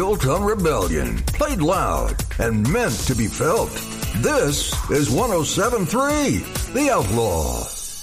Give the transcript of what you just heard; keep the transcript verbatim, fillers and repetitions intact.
built on rebellion, played loud, and meant to be felt. This is one oh seven point three The Outlaw.